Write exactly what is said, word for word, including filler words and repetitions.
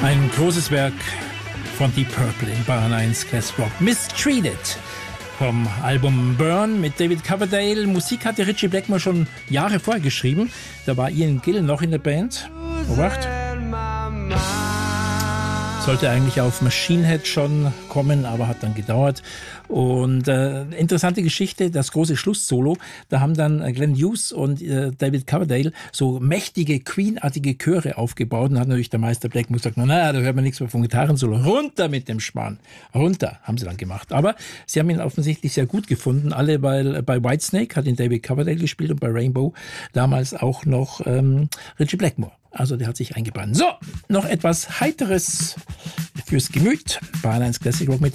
Ein großes Werk von Deep Purple in Bayern eins Classic Rock. Mistreated vom Album Burn mit David Coverdale. Musik hatte Ritchie Blackmore schon Jahre vorher geschrieben. Da war Ian Gill noch in der Band. Obacht. Sollte eigentlich auf Machine Head schon kommen, aber hat dann gedauert. Und äh, interessante Geschichte, das große Schlusssolo, da haben dann Glenn Hughes und äh, David Coverdale so mächtige, Queen-artige Chöre aufgebaut. Und hat natürlich der Meister Blackmore gesagt, na, na, da hört man nichts mehr vom Gitarrensolo. Runter mit dem Schmarrn. Runter, haben sie dann gemacht. Aber sie haben ihn offensichtlich sehr gut gefunden. Alle, weil bei Whitesnake hat ihn David Coverdale gespielt und bei Rainbow damals auch noch ähm, Ritchie Blackmore. Also der hat sich eingebrannt. So, noch etwas Heiteres fürs Gemüt. Bayern eins Classic Rock mit